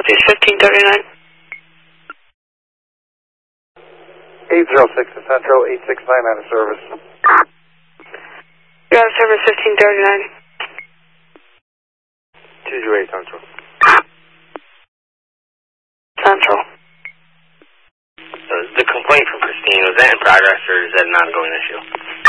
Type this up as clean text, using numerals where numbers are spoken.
Is 1539. 806 to Central, 869 out of service. You're out of service 1539. 208 Central. Central. The complaint from Christine, was that in progress or is that an ongoing issue?